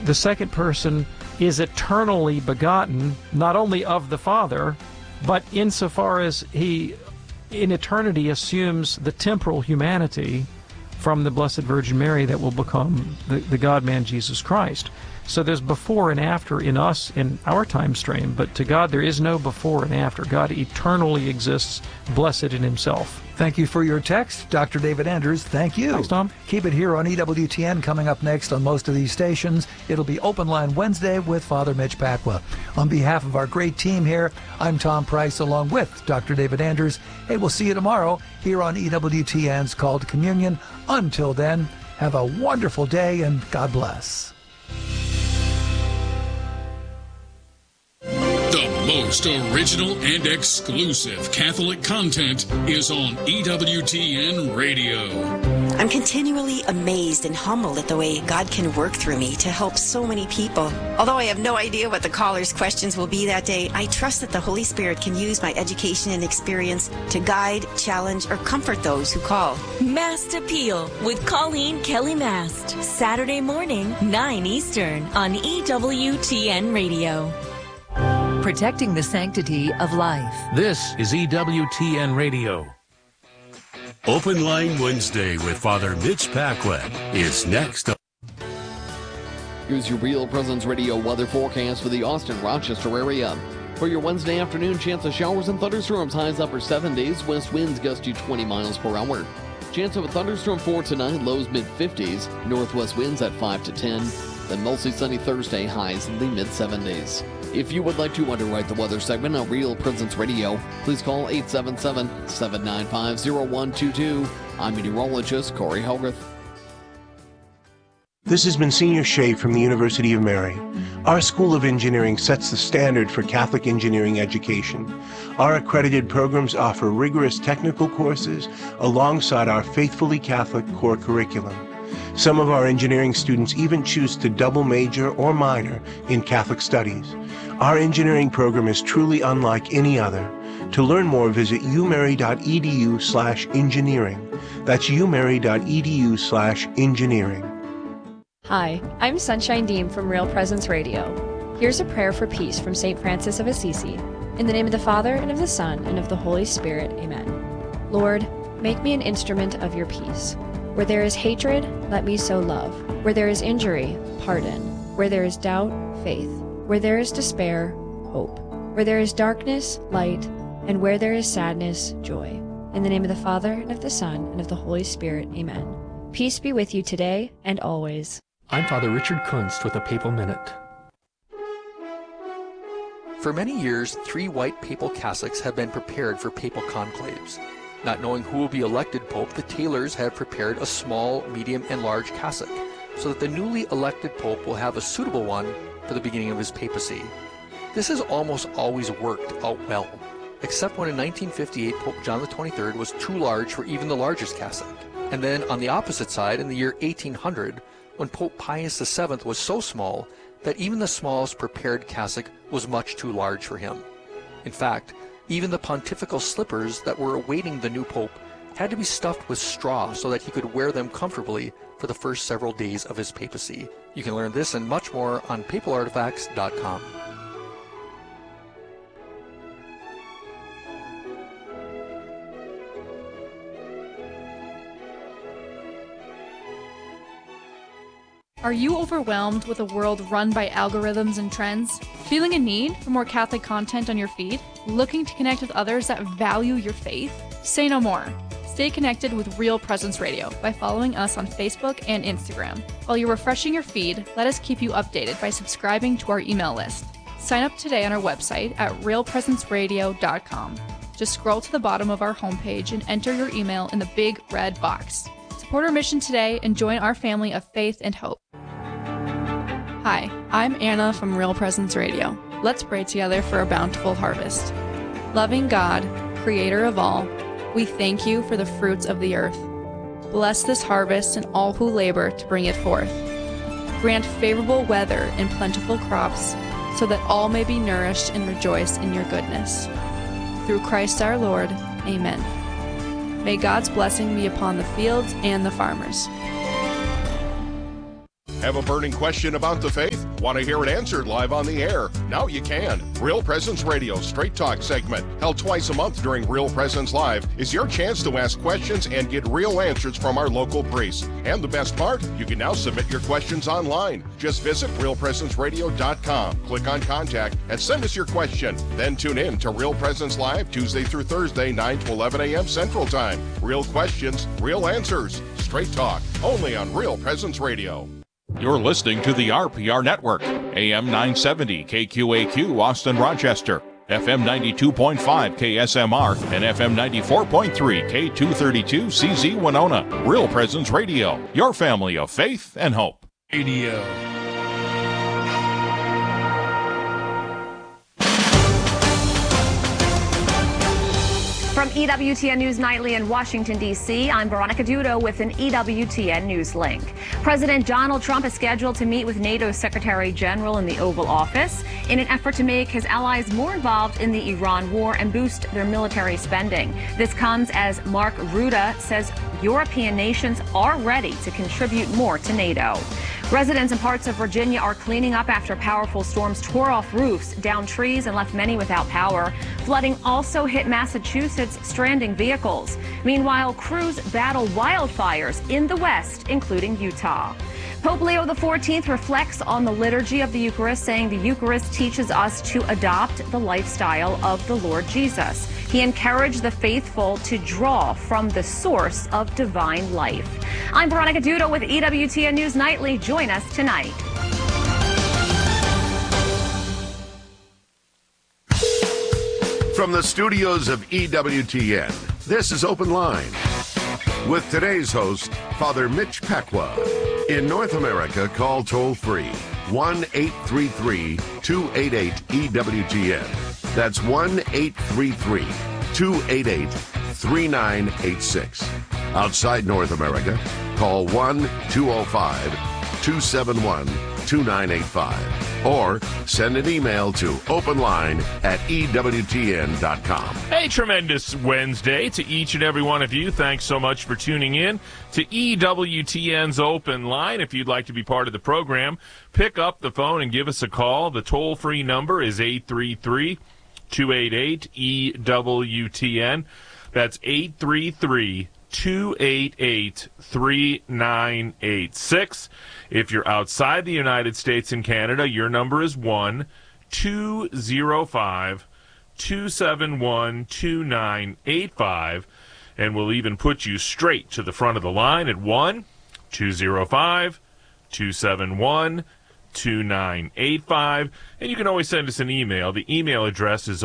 the second person is eternally begotten, not only of the Father, but insofar as he, in eternity, assumes the temporal humanity from the Blessed Virgin Mary that will become the God-man Jesus Christ. So there's before and after in us, in our time stream, but to God there is no before and after. God eternally exists, blessed in himself. Thank you for your text, Dr. David Anders. Thank you. Thanks, Tom. Keep it here on EWTN. Coming up next on most of these stations, it'll be Open Line Wednesday with Father Mitch Pacwa. On behalf of our great team here, I'm Tom Price along with Dr. David Anders. Hey, we'll see you tomorrow here on EWTN's Call to Communion. Until then, have a wonderful day and God bless. The most original and exclusive Catholic content is on EWTN Radio. I'm continually amazed and humbled at the way God can work through me to help so many people. Although I have no idea what the callers' questions will be that day, I trust that the Holy Spirit can use my education and experience to guide, challenge, or comfort those who call. Mast Appeal with Colleen Kelly Mast. Saturday morning, 9 Eastern on EWTN Radio. Protecting the sanctity of life. This is EWTN Radio. Open Line Wednesday with Father Mitch Pacwa is next. Here's your Real Presence Radio weather forecast for the Austin-Rochester area. For your Wednesday afternoon, chance of showers and thunderstorms, highs upper 70s, west winds gust to 20 miles per hour. Chance of a thunderstorm for tonight, lows mid-50s, northwest winds at 5 to 10. Then mostly sunny Thursday, highs in the mid-70s. If you would like to underwrite the weather segment on Real Presence Radio, please call 877-795-0122. I'm meteorologist Corey Helgreth. This has been Senior Shea from the University of Mary. Our School of Engineering sets the standard for Catholic engineering education. Our accredited programs offer rigorous technical courses alongside our faithfully Catholic core curriculum. Some of our engineering students even choose to double major or minor in Catholic studies. Our engineering program is truly unlike any other. To learn more, visit umary.edu/engineering. That's umary.edu/engineering. Hi, I'm Sunshine Deem from Real Presence Radio. Here's a prayer for peace from St. Francis of Assisi. In the name of the Father, and of the Son, and of the Holy Spirit, amen. Lord, make me an instrument of your peace. Where there is hatred, let me sow love. Where there is injury, pardon. Where there is doubt, faith. Where there is despair, hope. Where there is darkness, light. And where there is sadness, joy. In the name of the Father, and of the Son, and of the Holy Spirit, amen. Peace be with you today and always. I'm Father Richard Kunst with a Papal Minute. For many years, 3 white papal cassocks have been prepared for papal conclaves. Not knowing who will be elected pope, the tailors have prepared a small, medium, and large cassock, so that the newly elected pope will have a suitable one for the beginning of his papacy. This has almost always worked out well, except when in 1958 Pope John XXIII was too large for even the largest cassock. And then on the opposite side, in the year 1800, when Pope Pius VII was so small that even the smallest prepared cassock was much too large for him. In fact, even the pontifical slippers that were awaiting the new pope had to be stuffed with straw so that he could wear them comfortably for the first several days of his papacy. You can learn this and much more on papalartifacts.com. Are you overwhelmed with a world run by algorithms and trends? Feeling a need for more Catholic content on your feed? Looking to connect with others that value your faith? Say no more. Stay connected with Real Presence Radio by following us on Facebook and Instagram. While you're refreshing your feed, let us keep you updated by subscribing to our email list. Sign up today on our website at realpresenceradio.com. Just scroll to the bottom of our homepage and enter your email in the big red box. Support our mission today and join our family of faith and hope. Hi, I'm Anna from Real Presence Radio. Let's pray together for a bountiful harvest. Loving God, creator of all, we thank you for the fruits of the earth. Bless this harvest and all who labor to bring it forth. Grant favorable weather and plentiful crops so that all may be nourished and rejoice in your goodness. Through Christ our Lord, amen. May God's blessing be upon the fields and the farmers. Have a burning question about the faith? Want to hear it answered live on the air? Now you can. Real Presence Radio Straight Talk segment, held twice a month during Real Presence Live, is your chance to ask questions and get real answers from our local priests. And the best part, you can now submit your questions online. Just visit realpresenceradio.com, click on Contact, and send us your question. Then tune in to Real Presence Live Tuesday through Thursday, 9 to 11 a.m. Central Time. Real questions, real answers. Straight Talk, only on Real Presence Radio. You're listening to the RPR Network, AM 970 KQAQ Austin Rochester, FM 92.5 KSMR, and FM 94.3 K232 CZ Winona. Real Presence Radio, your family of faith and hope. Radio. From EWTN News Nightly in Washington, D.C., I'm Veronica Dudo with an EWTN News link. President Donald Trump is scheduled to meet with NATO's Secretary General in the Oval Office in an effort to make his allies more involved in the Iran war and boost their military spending. This comes as Mark Rutte says European nations are ready to contribute more to NATO. Residents in parts of Virginia are cleaning up after powerful storms tore off roofs, downed trees, and left many without power. Flooding also hit Massachusetts, stranding vehicles. Meanwhile, crews battle wildfires in the West, including Utah. Pope Leo XIV reflects on the liturgy of the Eucharist, saying the Eucharist teaches us to adopt the lifestyle of the Lord Jesus. He encouraged the faithful to draw from the source of divine life. I'm Veronica Dudo with EWTN News Nightly. Join us tonight. From the studios of EWTN, this is Open Line with today's host, Father Mitch Pacwa. In North America, call toll-free 1-833-288-EWTN. That's 1-833-288-3986. Outside North America, call 1-205-271-2985. Or send an email to openline@EWTN.com. Hey, tremendous Wednesday to each and every one of you. Thanks so much for tuning in to EWTN's Open Line. If you'd like to be part of the program, pick up the phone and give us a call. The toll-free number is 833-288-EWTN. That's 833-288-3986. If you're outside the United States and Canada, your number is 1-205-271-2985, and we'll even put you straight to the front of the line at 1-205-271-2985, and you can always send us an email. The email address is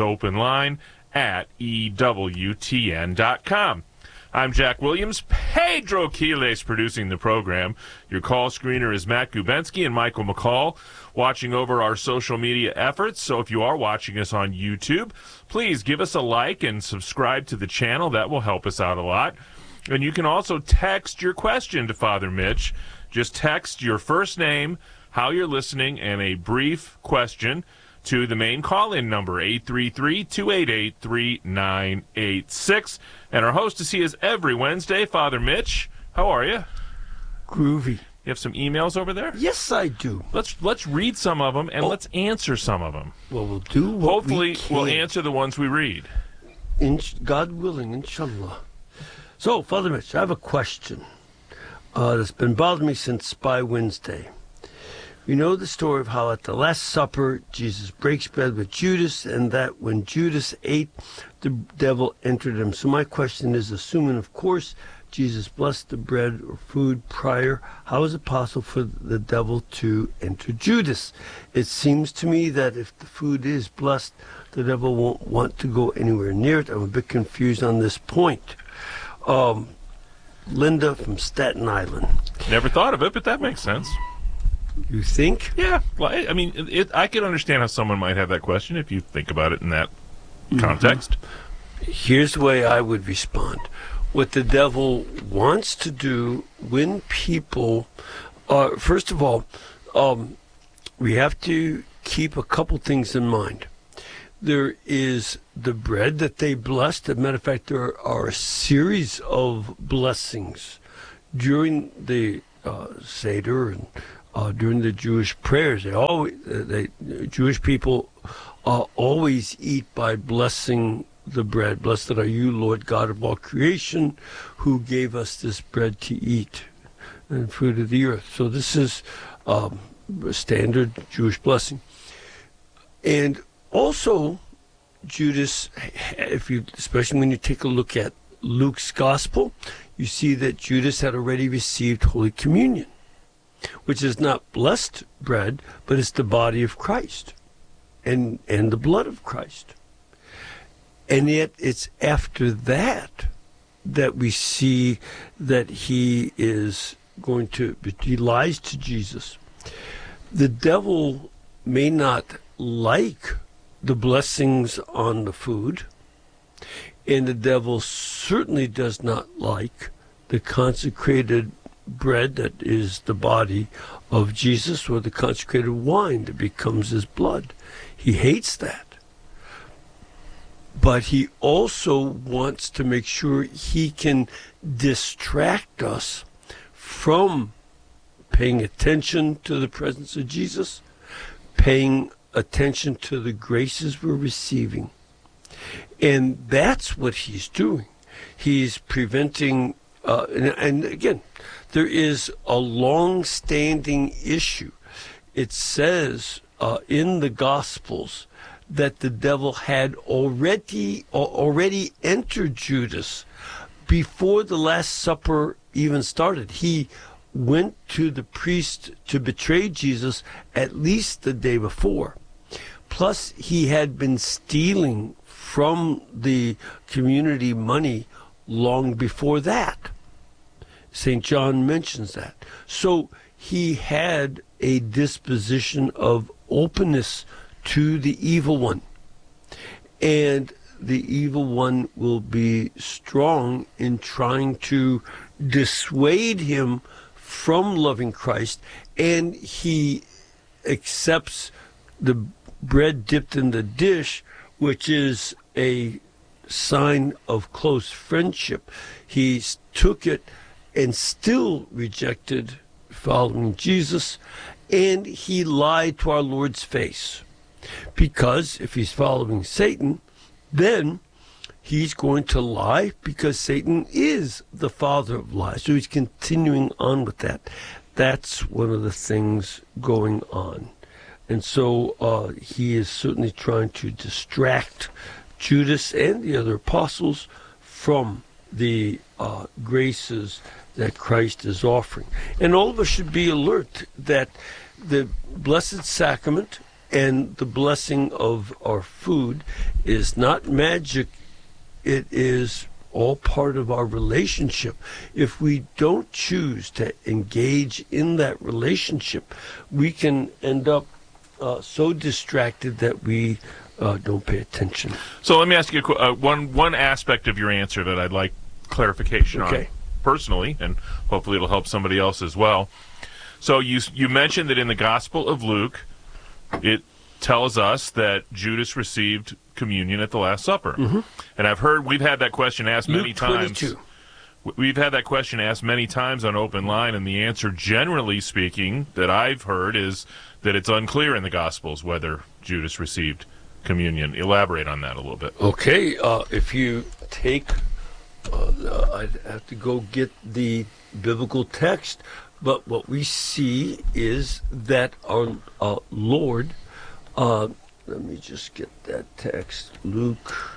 openline@EWTN.com. I'm Jack Williams. Pedro Quiles producing the program. Your call screener is Matt Gubensky and Michael McCall watching over our social media efforts. So if you are watching us on YouTube, please give us a like and subscribe to the channel. That will help us out a lot. And you can also text your question to Father Mitch. Just text your first name, how you're listening, and a brief question to the main call-in number, 833-288-3986. And our hostess, he is every Wednesday, Father Mitch. How are you? Groovy. You have some emails over there? Yes, I do. Let's read some of them, and let's answer some of them. Well, we'll do what Hopefully, we can. we'll answer the ones we read. God willing, inshallah. So, Father Mitch, I have a question that's been bothering me since Spy Wednesday. We know the story of how at the Last Supper, Jesus breaks bread with Judas, and that when Judas ate, the devil entered him. So my question is, assuming, of course, Jesus blessed the bread or food prior, how is it possible for the devil to enter Judas? It seems to me that if the food is blessed, the devil won't want to go anywhere near it. I'm a bit confused on this point. Linda from Staten Island. Never thought of it, but that makes sense. You think? Yeah. Well, I mean, I can understand how someone might have that question if you think about it in that context. Here's the way I would respond. What the devil wants to do when people, first of all, we have to keep a couple things in mind. There is the bread that they blessed. As a matter of fact, there are a series of blessings during the Seder and during the Jewish prayers. Jewish people always eat by blessing the bread. Blessed are you, Lord God of all creation, who gave us this bread to eat and fruit of the earth. So this is a standard Jewish blessing. And also, Judas, especially when you take a look at Luke's gospel, you see that Judas had already received Holy Communion, which is not blessed bread, but it's the body of Christ and the blood of Christ. And yet it's after that we see that he lies to Jesus. The devil may not like the blessings on the food, and the devil certainly does not like the consecrated bread that is the body of Jesus, or the consecrated wine that becomes his blood. He hates that. But he also wants to make sure he can distract us from paying attention to the presence of Jesus, paying attention to the graces we're receiving. And that's what he's doing. He's preventing, and again, there is a long-standing issue. It says in the Gospels that the devil had already entered Judas before the Last Supper even started. He went to the priest to betray Jesus at least the day before. Plus, he had been stealing from the community money long before that. St. John mentions that. So he had a disposition of openness to the evil one. And the evil one will be strong in trying to dissuade him from loving Christ, and he accepts the bread dipped in the dish, which is a sign of close friendship. He took it and still rejected following Jesus, and he lied to our Lord's face. Because if he's following Satan, then he's going to lie, because Satan is the father of lies. So he's continuing on with that. That's one of the things going on. And so he is certainly trying to distract Judas and the other apostles from the graces that Christ is offering. And all of us should be alert that the Blessed Sacrament and the blessing of our food is not magic. It is all part of our relationship. If we don't choose to engage in that relationship, we can end up so distracted that we don't pay attention. So let me ask you one aspect of your answer that I'd like clarification on personally, and hopefully it'll help somebody else as well. So you mentioned that in the Gospel of Luke, it tells us that Judas received communion at the Last Supper. Mm-hmm. And we've had that question asked many times. 22. We've had that question asked many times on Open Line, and the answer, generally speaking, that I've heard is that it's unclear in the Gospels whether Judas received communion. Elaborate on that a little bit. Okay, if you take, I'd have to go get the biblical text, but what we see is that our Lord, let me just get that text, Luke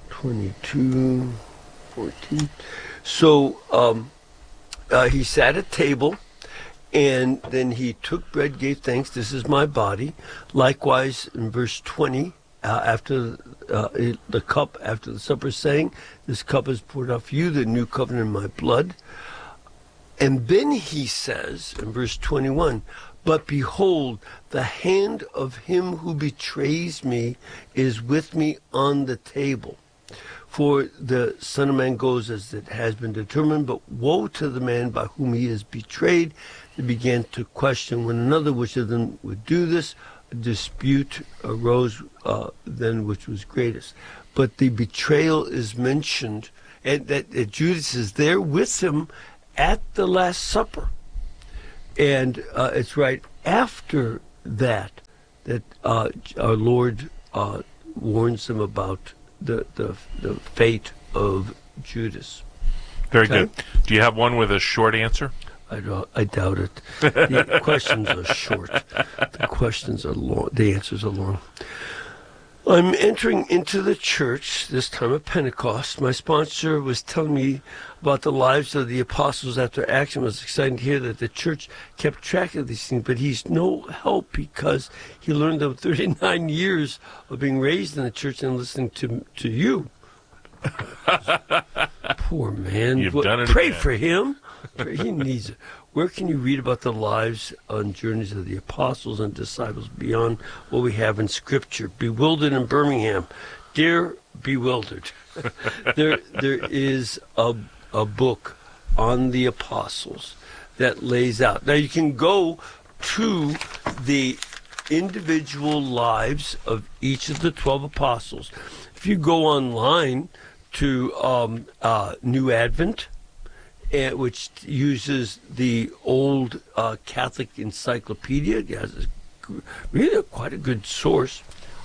22:14. So he sat at table, and then he took bread, gave thanks. This is my body. Likewise, in verse 20, after the cup, after the supper, saying, "This cup is poured out for you, the new covenant in my blood." And then he says, in verse 21, "But behold, the hand of him who betrays me is with me on the table. For the Son of Man goes as it has been determined, but woe to the man by whom he is betrayed." They began to question one another which of them would do this. A dispute arose then which was greatest. But the betrayal is mentioned, and that Judas is there with him at the Last Supper. And it's right after that our Lord warns them about the fate of Judas. Very good. Do you have one with a short answer? I doubt it. The questions are short. The questions are long. The answers are long. I'm entering into the church this time of Pentecost. My sponsor was telling me about the lives of the apostles after Acts. It was exciting to hear that the church kept track of these things, but he's no help because he learned of 39 years of being raised in the church and listening to you. Poor man. You've done it Pray again. for him. He needs it. Where can you read about the lives and journeys of the apostles and disciples beyond what we have in Scripture? Bewildered in Birmingham. Dear Bewildered, there is a book on the apostles that lays out. Now you can go to the individual lives of each of the 12 apostles. If you go online to New Advent, which uses the old Catholic Encyclopedia. It has really quite a good source.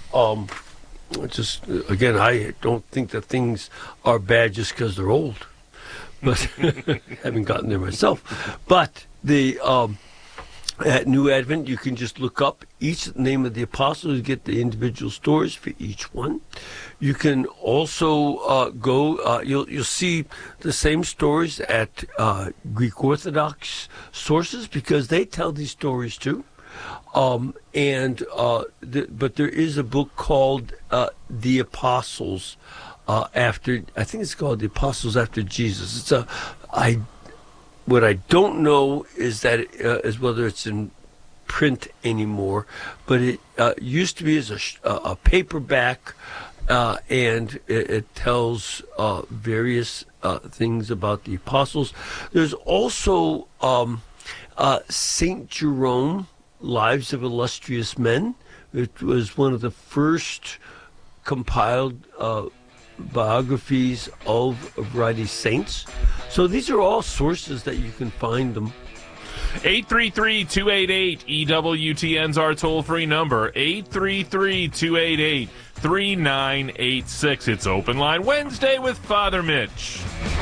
Just again, I don't think that things are bad just because they're old, but haven't gotten there myself. But the at New Advent, you can just look up each name of the apostles, get the individual stories for each one. You can also go, you'll see the same stories at Greek Orthodox sources because they tell these stories too. But there is a book called The Apostles after, I think it's called The Apostles After Jesus. What I don't know is whether it's in print anymore, but it used to be as a paperback, and it tells various things about the apostles. There's also St. Jerome, Lives of Illustrious Men. It was one of the first compiled biographies of a variety of saints. So these are all sources that you can find them. 833-288-EWTN's our toll-free number. 833-288-3986. It's Open Line Wednesday with Father Mitch.